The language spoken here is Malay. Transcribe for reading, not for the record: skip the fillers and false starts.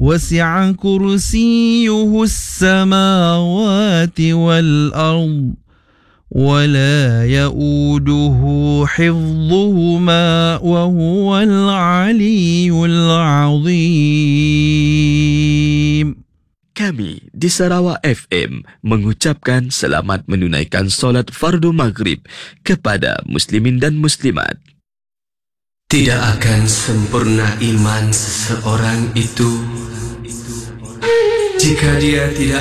وسع كرسيه السماوات والأرض ولا يؤوده حفظهما وهو العلي العظيم. Kami di Sarawak FM mengucapkan selamat menunaikan solat fardu maghrib kepada muslimin dan muslimat. Tidak akan sempurna iman seseorang itu jika dia tidak